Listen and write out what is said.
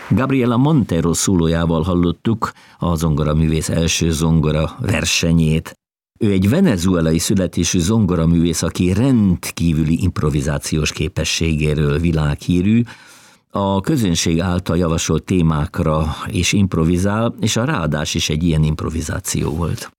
Gabriela Montero szólójával hallottuk a zongoraművész első zongora versenyét. Ő egy venezuelai születésű zongoraművész, aki rendkívüli improvizációs képességéről világhírű, a közönség által javasolt témákra is improvizál, és a ráadás is egy ilyen improvizáció volt.